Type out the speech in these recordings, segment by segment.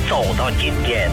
走到今天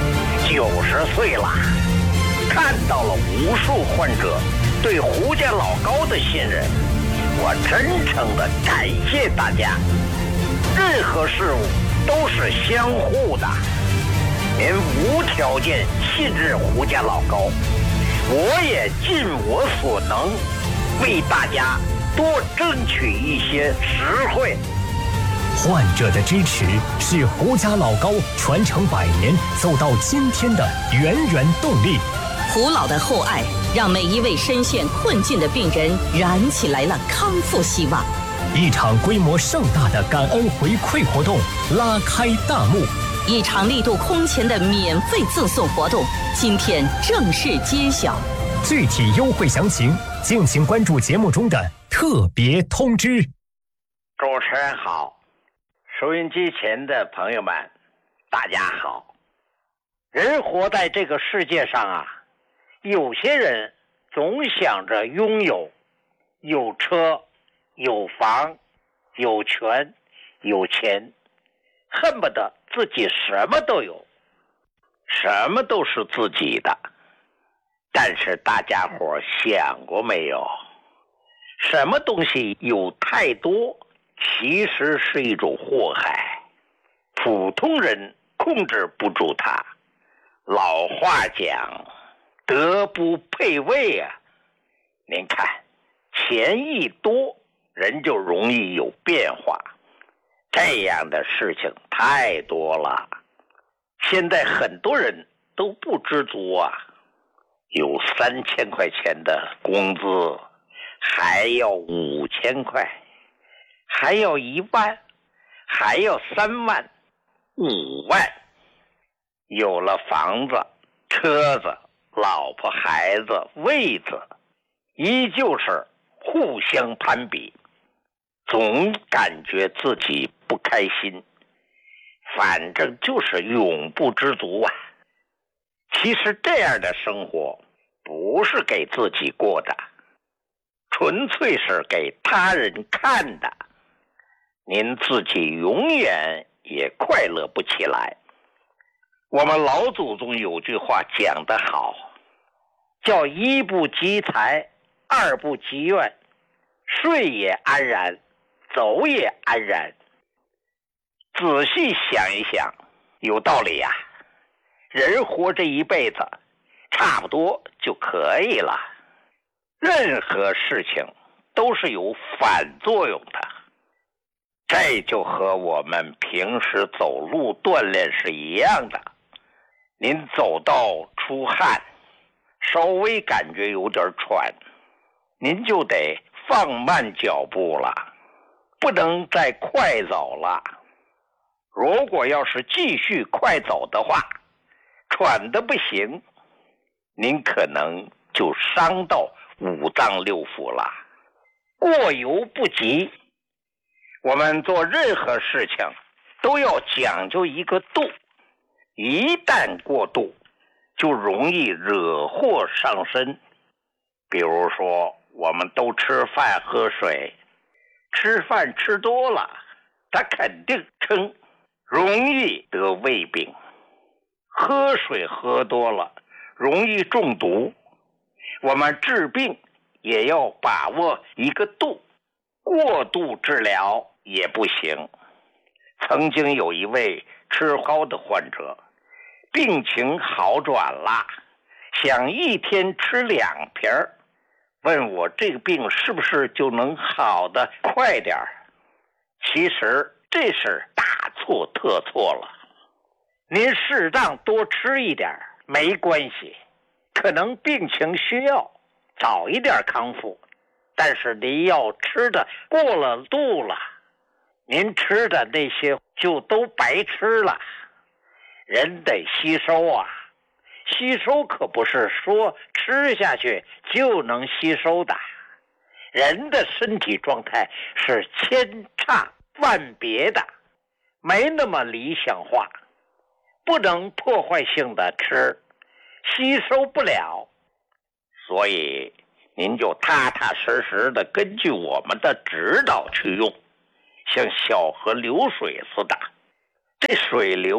90岁了，看到了无数患者对胡家老高的信任，我真诚地感谢大家。任何事物都是相互的，您无条件信任胡家老高，我也尽我所能为大家多争取一些实惠。 患者的支持是胡家老高传承100年走到今天的源源动力。 胡老的厚爱让每一位深陷困境的病人燃起来了康复希望。 一场规模盛大的感恩回馈活动拉开大幕， 一场力度空前的免费赠送活动今天正式揭晓。 具体优惠详情敬请关注节目中的特别通知。 主持人好，收音机前的朋友们大家好。人活在这个世界上啊，有些人总想着拥有，有车有房有权有钱，恨不得自己什么都有，什么都是自己的。但是大家伙想过没有，什么东西有太多其实是一种祸害，普通人控制不住它。老话讲德不配位啊，您看钱一多人就容易有变化，这样的事情太多了。现在很多人都不知足啊，有3000块钱的工资，还要5000块，还要1万，还要3万、5万。有了房子、车子、老婆、孩子、位子，依旧是互相攀比，总感觉自己不开心，反正就是永不知足啊。其实这样的生活不是给自己过的，纯粹是给他人看的，您自己永远也快乐不起来。我们老祖宗有句话讲得好，叫1不积财，2不积怨，睡也安然，走也安然。仔细想一想，有道理呀。人活这一辈子差不多就可以了，任何事情都是有反作用的。这就和我们平时走路锻炼是一样的，您走到出汗，稍微感觉有点喘，您就得放慢脚步了，不能再快走了。如果要是继续快走的话，喘得不行，您可能就伤到5脏6腑了。过犹不及，我们做任何事情都要讲究一个度，一旦过度就容易惹祸上身。比如说我们都吃饭喝水，吃饭吃多了他肯定撑，容易得胃病；喝水喝多了容易中毒。我们治病也要把握一个度，过度治疗也不行。曾经有一位吃高的患者，病情好转了，想一天吃2瓶，问我这个病是不是就能好得快点。其实这是大错特错了。您适当多吃一点没关系，可能病情需要早一点康复，但是您要吃的过了度了，您吃的那些就都白吃了。人得吸收啊，吸收可不是说吃下去就能吸收的。人的身体状态是千差万别的，没那么理想化，不能破坏性的吃，吸收不了。所以您就踏踏实实的根据我们的指导去用，像小河流水似的，这水流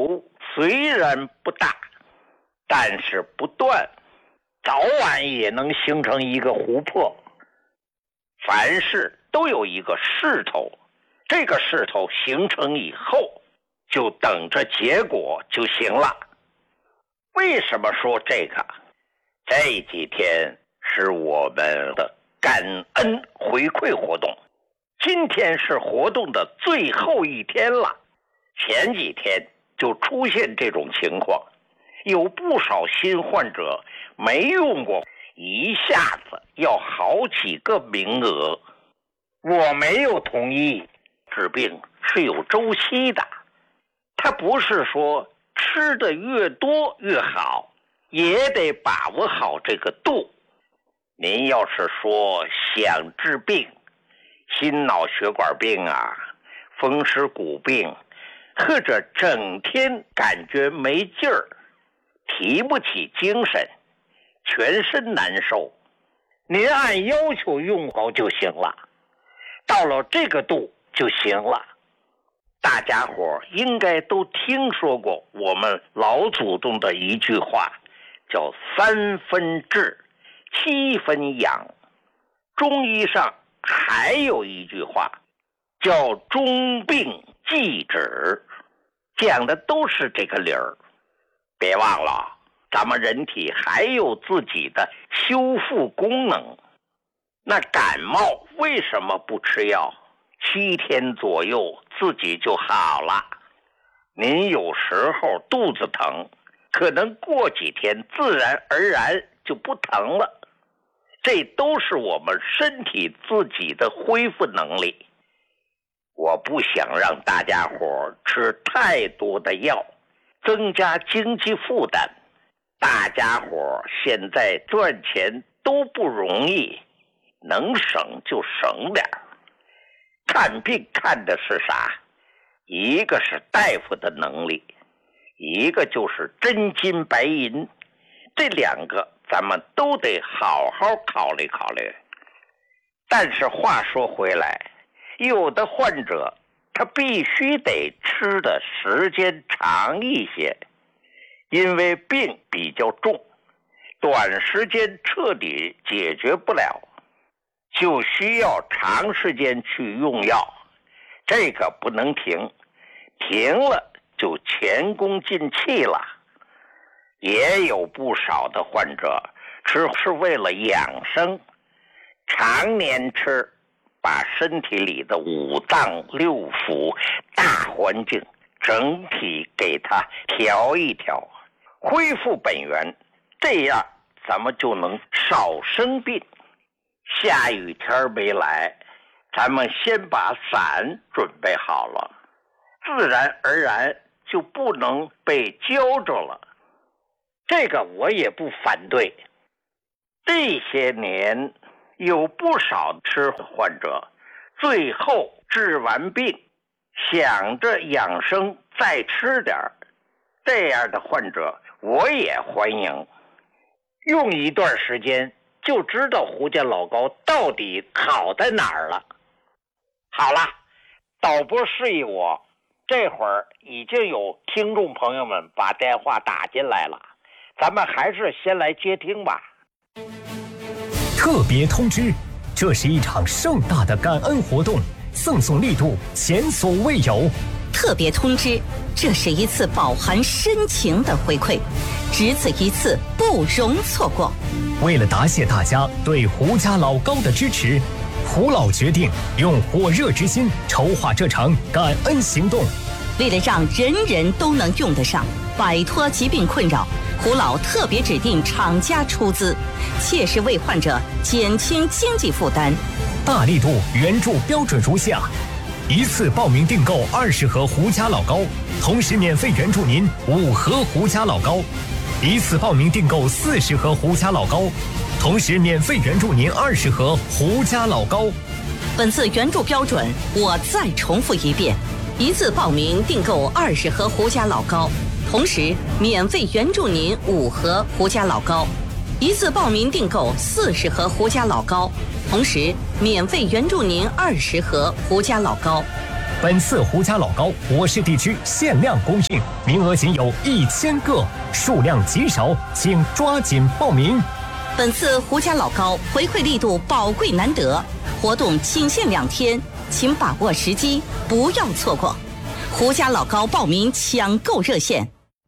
虽然不大，但是不断，早晚也能形成一个湖泊。凡事都有一个势头，这个势头形成以后，就等着结果就行了。为什么说这个？这几天是我们的感恩回馈活动，今天是活动的最后一天了。前几天就出现这种情况，有不少新患者没用过，一下子要好几个名额。我没有同意，治病是有周期的，它不是说吃的越多越好，也得把握好这个度。您要是说想治病，心脑血管病啊，风湿骨病，或者整天感觉没劲儿，提不起精神，全身难受，您按要求用好就行了，到了这个度就行了。大家伙应该都听说过我们老祖宗的一句话，叫3分治7分养。中医上还有一句话叫中病忌止，讲的都是这个理儿。别忘了，咱们人体还有自己的修复功能。那感冒为什么不吃药？7天左右自己就好了。您有时候肚子疼，可能过几天自然而然就不疼了。这都是我们身体自己的恢复能力。我不想让大家伙吃太多的药，增加经济负担。大家伙现在赚钱都不容易，能省就省点儿。看病看的是啥？一个是大夫的能力，一个就是真金白银，这两个咱们都得好好考虑考虑。但是话说回来，有的患者他必须得吃的时间长一些，因为病比较重，短时间彻底解决不了，就需要长时间去用药，这个不能停，停了就前功尽弃了。也有不少的患者吃是为了养生，常年吃，把身体里的5脏6腑大环境整体给它调一调，恢复本源，这样咱们就能少生病。下雨天没来，咱们先把伞准备好了，自然而然就不能被浇着了。这个我也不反对。这些年有不少吃患者最后治完病想着养生再吃点，这样的患者我也欢迎。用一段时间就知道胡家老高到底好在哪儿了。好了，导播示意我，这会儿已经有听众朋友们把电话打进来了，咱们还是先来接听吧。 特别通知，这是一场盛大的感恩活动，赠送力度前所未有。 特别通知，这是一次饱含深情的回馈，只此一次，不容错过。 为了答谢大家对胡家老高的支持，胡老决定用火热之心筹划这场感恩行动。 为了让人人都能用得上，摆脱疾病困扰，胡老特别指定厂家出资，切实为患者减轻经济负担。 大力度援助标准如下：一次报名订购20盒胡家老高，同时免费援助您5盒胡家老高；一次报名订购40盒胡家老高，同时免费援助您20盒胡家老高。 本次援助标准我再重复一遍：一次报名订购20盒胡家老高，同时免费援助您5盒胡家老高；一次报名订购40盒胡家老高，同时免费援助您20盒胡家老高； 本次胡家老高我市地区限量供应，名额仅有1000个，数量极少，请抓紧报名。 本次胡家老高回馈力度宝贵难得，活动仅限2天，请把握时机，不要错过。胡家老高报名抢购热线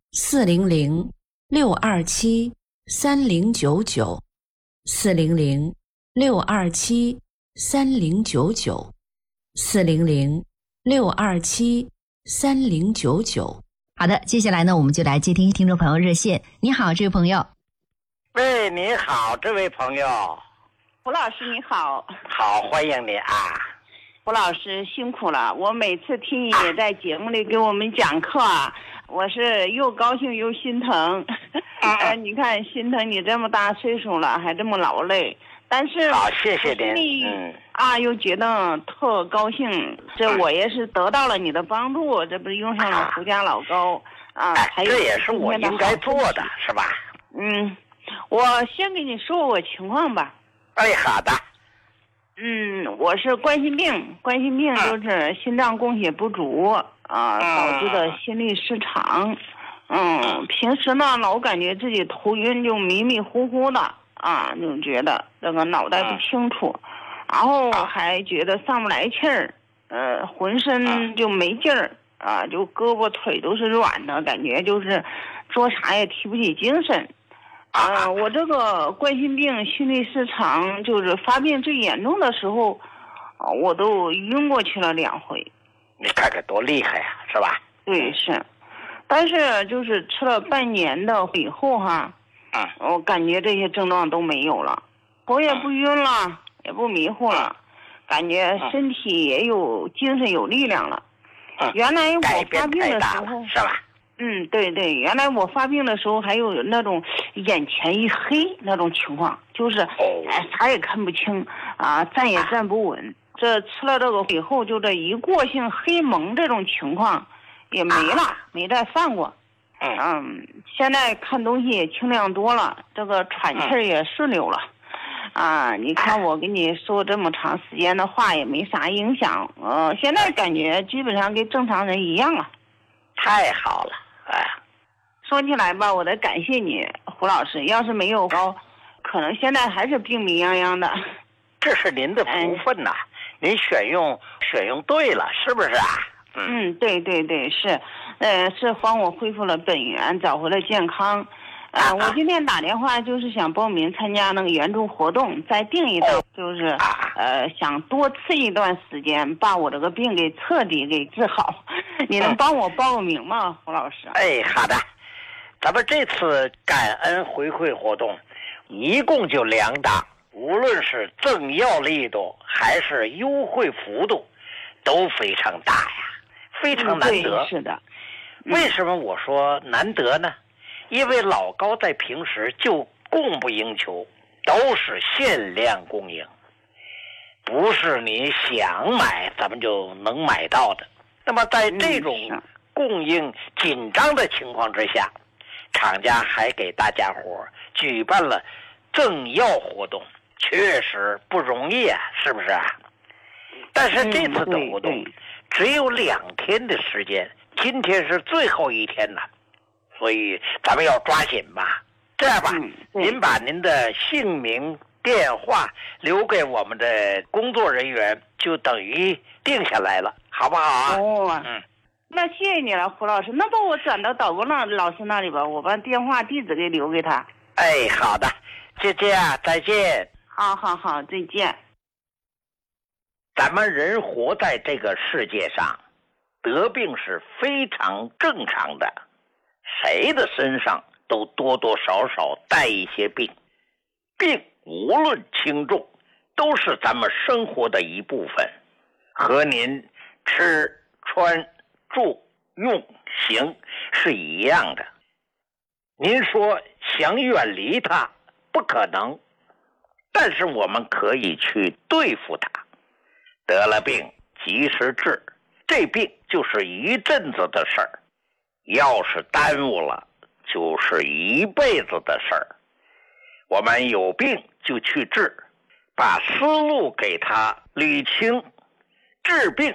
400-627-3099，400-627-3099。好的，接下来呢，我们就来接听听众朋友热线。你好，这位朋友。 喂，你好，这位朋友。 胡老师你好。 好，欢迎你啊。 胡老师辛苦了，我每次听你在节目里给我们讲课啊，我是又高兴又心疼。你看心疼你这么大岁数了还这么劳累，但是好，谢谢您。 又觉得特高兴，这我也是得到了你的帮助，这不是用上了胡家老高还有这也是我应该做的，是吧？ 我先给你说我情况吧。 好的。 我是冠心病就是心脏供血不足导致的心律失常。平时呢老感觉自己头晕，就迷迷糊糊的就觉得这个脑袋不清楚，然后还觉得上不来气儿，浑身就没劲儿就胳膊腿都是软的，感觉就是做啥也提不起精神。我这个冠心病心律失常就是发病最严重的时候我都晕过去了2回。 你看看多厉害呀，是吧？ 对，是。但是就是吃了半年的以后我感觉这些症状都没有了，头也不晕了，也不迷糊了，感觉身体也有精神有力量了。原来我发病的时候是吧？ 对，原来我发病的时候还有那种眼前一黑那种情况，就是啥也看不清站也站不稳。这吃了这个以后，就这一过性黑蒙这种情况也没了，没再犯过。现在看东西也清亮多了，这个喘气儿也顺溜了。你看我跟你说这么长时间的话也没啥影响，现在感觉基本上跟正常人一样了。 太好了。 说起来吧，我得感谢你胡老师，要是没有可能现在还是病病殃殃的。 这是您的福分呐，您选用对了，是不是啊？ 对，是帮我恢复了本源，找回了健康。我今天打电话就是想报名参加那个援助活动，再定一档，就是想多吃一段时间，把我这个病给彻底给治好。你能帮我报个名吗，胡老师？ 好的。咱们这次感恩回馈活动一共就2档，无论是赠药力度还是优惠幅度都非常大呀，非常难得。 是的。 为什么我说难得呢？因为老高在平时就供不应求，都是限量供应，不是你想买咱们就能买到的。那么在这种供应紧张的情况之下，厂家还给大家伙举办了赠药活动，确实不容易啊，是不是啊？但是这次的活动只有2天的时间，今天是最后一天了，所以咱们要抓紧吧。这样吧，您把您的姓名电话留给我们的工作人员，就等于定下来了，好不好啊？ 那谢谢你了，胡老师。那把我转到导播老师那里吧，我把电话地址给留给他。 好的，就这样，再见。 好，再见。 咱们人活在这个世界上，得病是非常正常的，谁的身上都多多少少带一些病，病无论轻重，都是咱们生活的一部分，和您吃穿住用行是一样的。您说想远离它不可能，但是我们可以去对付它。得了病及时治，这病就是一阵子的事儿，要是耽误了就是一辈子的事儿。我们有病就去治，把思路给它捋清，治病不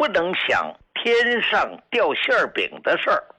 不能想天上掉馅饼的事儿。